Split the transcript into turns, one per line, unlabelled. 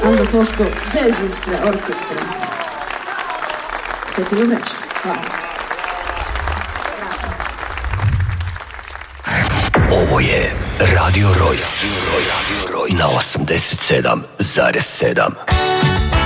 Anglo-Floško jazz orkestra. Sveti Umreć. Hvala.
Ovo je Radio Roj na 87,7.